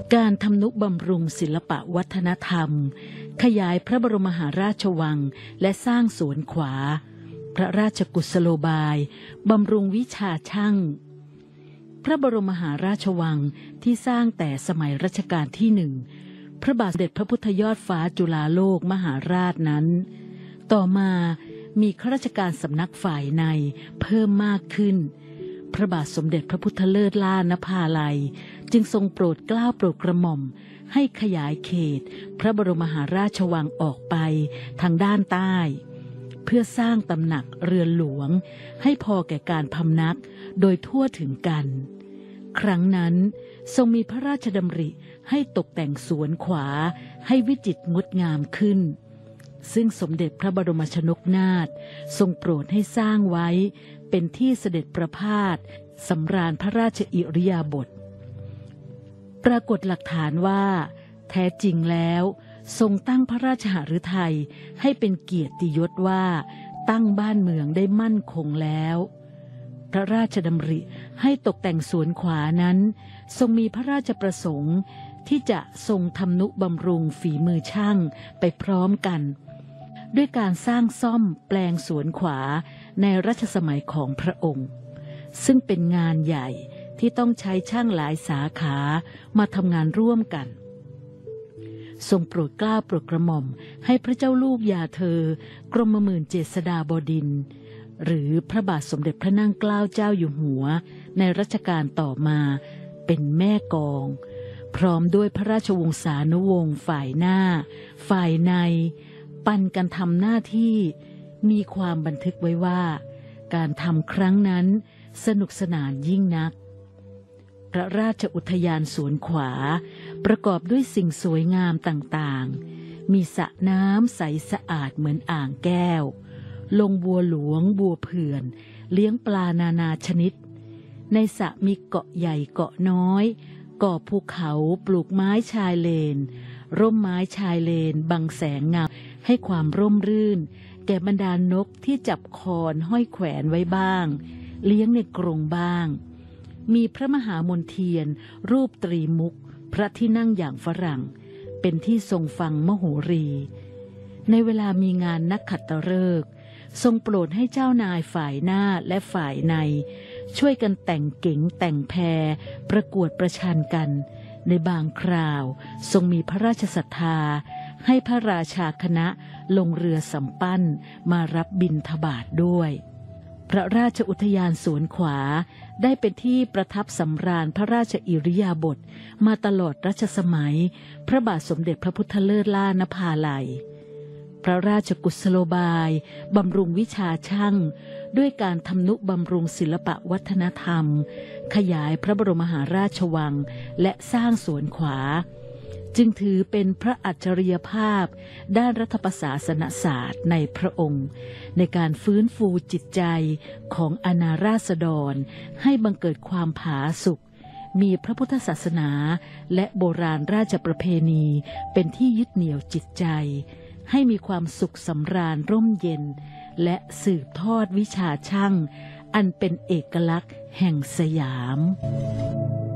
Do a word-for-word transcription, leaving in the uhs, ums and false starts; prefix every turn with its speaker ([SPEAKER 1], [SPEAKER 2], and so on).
[SPEAKER 1] การทำนุบำรุงศิลปะวัฒนธรรมขยายพระบรมมหาราชวังและสร้างสวนขวาพระราชกุศโลบายบำรุงวิชาช่างพระบรมมหาราชวังที่สร้างแต่สมัยรัชกาลที่หนึ่งพระบาทสมเด็จพระพุทธยอดฟ้าจุฬาโลกมหาราชนั้นต่อมามีข้าราชการสำนักฝ่ายในเพิ่มมากขึ้นพระบาทสมเด็จพระพุทธเลิศล่านภาลัยจึงทรงโปรดเกล้าโปรดกระหม่อมให้ขยายเขตพระบรมมหาราชวังออกไปทางด้านใต้เพื่อสร้างตำหนักเรือนหลวงให้พอแก่การพำนักโดยทั่วถึงกันครั้งนั้นทรงมีพระราชดำริให้ตกแต่งสวนขวาให้วิจิตรงดงามขึ้นซึ่งสมเด็จพระบรมชนกนาถทรงโปรดให้สร้างไว้เป็นที่เสด็จประพาสสำราญพระราชอิริยาบถปรากฏหลักฐานว่าแท้จริงแล้วทรงตั้งพระราชหฤทัยให้เป็นเกียรติยศว่าตั้งบ้านเมืองได้มั่นคงแล้วพระราชดำริให้ตกแต่งสวนขวานั้นทรงมีพระราชประสงค์ที่จะทรงทำนุบำรุงฝีมือช่างไปพร้อมกันด้วยการสร้างซ่อมแปลงสวนขวาในรัชสมัยของพระองค์ซึ่งเป็นงานใหญ่ที่ต้องใช้ช่างหลายสาขามาทำงานร่วมกันทรงโปรดเกล้าโปรดกระหม่อมให้พระเจ้าลูกยาเธอกรมหมื่นเจษฎาบดินทร์หรือพระบาทสมเด็จพระนั่งเกล้าเจ้าอยู่หัวในรัชกาลต่อมาเป็นแม่กองพร้อมด้วยพระราชวงศานุวงศ์ฝ่ายหน้าฝ่ายในปันกันทำหน้าที่มีความบันทึกไว้ว่าการทำครั้งนั้นสนุกสนานยิ่งนักพระราชอุทยานสวนขวาประกอบด้วยสิ่งสวยงามต่างๆมีสระน้ำใสสะอาดเหมือนอ่างแก้วลงบัวหลวงบัวเผื่อนเลี้ยงปลานานาชนิดในสระมีเกาะใหญ่เกาะน้อยก่อภูเขาปลูกไม้ชายเลนร่มไม้ชายเลนบังแสงเงาให้ความร่มรื่นแก่บรรดานกที่จับคอนห้อยแขวนไว้บ้างเลี้ยงในกรงบ้างมีพระมหามนเทียนรูปตรีมุกพระที่นั่งอย่างฝรั่งเป็นที่ทรงฟังมโหรีในเวลามีงานนักขัตฤกษ์ทรงโปรดให้เจ้านายฝ่ายหน้าและฝ่ายในช่วยกันแต่งเก๋งแต่งแพรประกวดประชันกันในบางคราวทรงมีพระราชศรัทธาให้พระราชาคณะลงเรือสำปั้นมารับบิณฑบาตด้วยพระราชอุทยานสวนขวาได้เป็นที่ประทับสำราญพระราชอิริยาบถมาตลอดรัชสมัยพระบาทสมเด็จพระพุทธเลิศล่านภาลัยพระราชกุศโลบายบำรุงวิชาช่างด้วยการทำนุบำรุงศิลปะวัฒนธรรมขยายพระบรมมหาราชวังและสร้างสวนขวาจึงถือเป็นพระอัจฉริยภาพด้านรัฐประศาสนศาสตร์ในพระองค์ในการฟื้นฟูจิตใจของอาณาราษฎรให้บังเกิดความผาสุกมีพระพุทธศาสนาและโบราณราชประเพณีเป็นที่ยึดเหนี่ยวจิตใจให้มีความสุขสำราญร่มเย็นและสืบทอดวิชาช่างอันเป็นเอกลักษณ์แห่งสยาม